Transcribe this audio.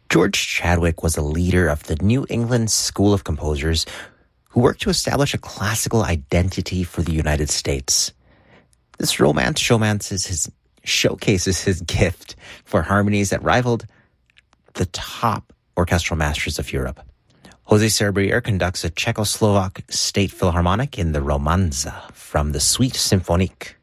George Chadwick was a leader of the New England School of Composers who worked to establish a classical identity for the United States. This romance showcases his gift for harmonies that rivaled the top orchestral masters of Europe. Jose Serbrier conducts a Czechoslovak state philharmonic in the Romanza from the Suite Symphonique.